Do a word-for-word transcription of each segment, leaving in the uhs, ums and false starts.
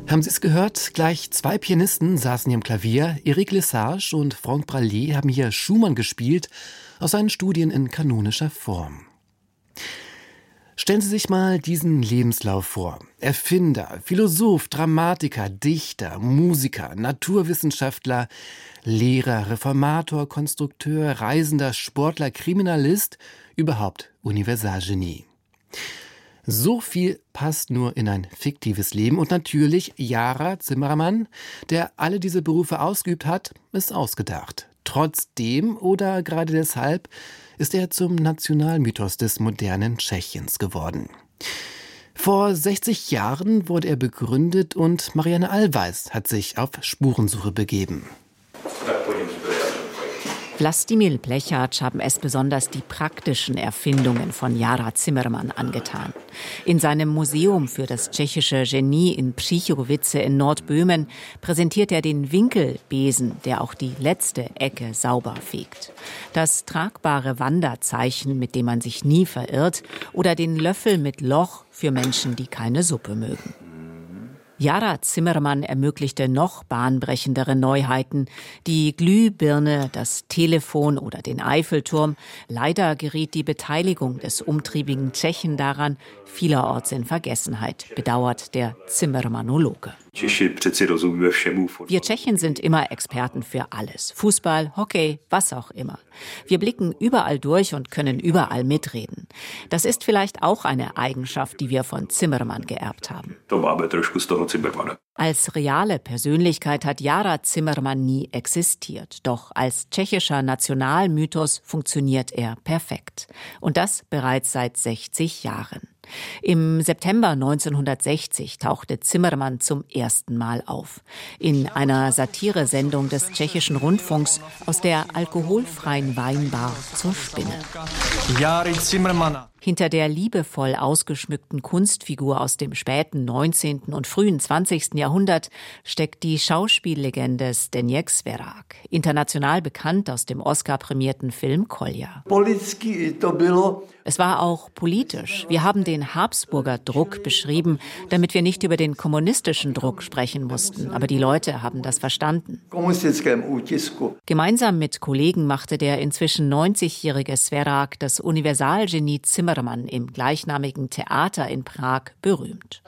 Haben Sie es gehört? Gleich zwei Pianisten saßen hier am Klavier. Eric Lesage und Franck Pralé haben hier Schumann gespielt, aus seinen Studien in kanonischer Form. Stellen Sie sich mal diesen Lebenslauf vor. Erfinder, Philosoph, Dramatiker, Dichter, Musiker, Naturwissenschaftler, Lehrer, Reformator, Konstrukteur, Reisender, Sportler, Kriminalist, überhaupt Universalgenie. So viel passt nur in ein fiktives Leben. Und natürlich Yara Zimmermann, der alle diese Berufe ausgeübt hat, ist ausgedacht. Trotzdem oder gerade deshalb ist er zum Nationalmythos des modernen Tschechiens geworden. Vor sechzig Jahren wurde er begründet und Marianne Allweis hat sich auf Spurensuche begeben. Vlastimil Plechac haben es besonders die praktischen Erfindungen von Yara Zimmermann angetan. In seinem Museum für das tschechische Genie in Příchovice in Nordböhmen präsentiert er den Winkelbesen, der auch die letzte Ecke sauber fegt. Das tragbare Wanderzeichen, mit dem man sich nie verirrt, oder den Löffel mit Loch für Menschen, die keine Suppe mögen. Yara Zimmermann ermöglichte noch bahnbrechendere Neuheiten. Die Glühbirne, das Telefon oder den Eiffelturm. Leider geriet die Beteiligung des umtriebigen Tschechen daran vielerorts in Vergessenheit, bedauert der Zimmermannologe. Wir Tschechen sind immer Experten für alles. Fußball, Hockey, was auch immer. Wir blicken überall durch und können überall mitreden. Das ist vielleicht auch eine Eigenschaft, die wir von Zimmermann geerbt haben. Als reale Persönlichkeit hat Yara Zimmermann nie existiert. Doch als tschechischer Nationalmythos funktioniert er perfekt. Und das bereits seit sechzig Jahren. Im September neunzehnhundertsechzig tauchte Zimmermann zum ersten Mal auf. In einer Satiresendung des tschechischen Rundfunks aus der alkoholfreien Weinbar zur Spinne. Yara Zimmermann. Hinter der liebevoll ausgeschmückten Kunstfigur aus dem späten neunzehnten und frühen zwanzigsten Jahrhundert steckt die Schauspiellegende Zdeněk Svěrák, international bekannt aus dem Oscar-prämierten Film Kolja. Es war auch politisch. Wir haben den Habsburger Druck beschrieben, damit wir nicht über den kommunistischen Druck sprechen mussten. Aber die Leute haben das verstanden. Gemeinsam mit Kollegen machte der inzwischen neunzigjährige Svěrák das Universalgenie Zimmermann im gleichnamigen Theater in Prag berühmt.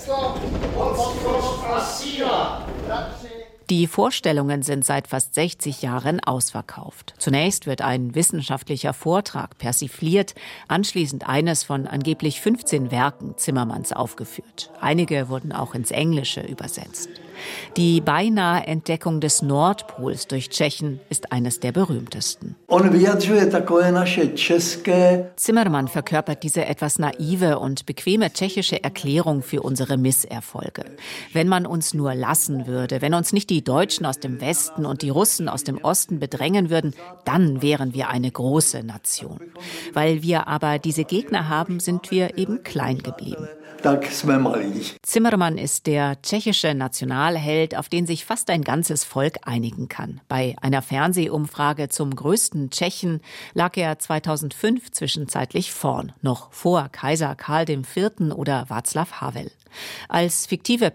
Die Vorstellungen sind seit fast sechzig Jahren ausverkauft. Zunächst wird ein wissenschaftlicher Vortrag persifliert, anschließend eines von angeblich fünfzehn Werken Zimmermanns aufgeführt. Einige wurden auch ins Englische übersetzt. Die beinahe Entdeckung des Nordpols durch Tschechen ist eines der berühmtesten. Zimmermann verkörpert diese etwas naive und bequeme tschechische Erklärung für unsere Misserfolge. Wenn man uns nur lassen würde, wenn uns nicht die Deutschen aus dem Westen und die Russen aus dem Osten bedrängen würden, dann wären wir eine große Nation. Weil wir aber diese Gegner haben, sind wir eben klein geblieben. Zimmermann ist der tschechische Nationalheld, auf den sich fast ein ganzes Volk einigen kann. Bei einer Fernsehumfrage zum größten Tschechen lag er zweitausendfünf zwischenzeitlich vorn, noch vor Kaiser Karl der Vierte oder Václav Havel. Als fiktive